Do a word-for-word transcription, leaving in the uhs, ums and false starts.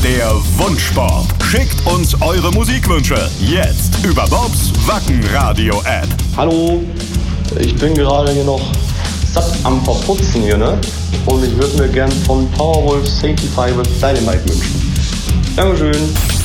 Der Wunschsport. Schickt uns eure Musikwünsche. Jetzt über Bobs Wacken-Radio-App. Hallo, ich bin gerade hier noch satt am Verputzen hier, ne? Und ich würde mir gern von Powerwolf Safety Five Dynamite wünschen. Dankeschön.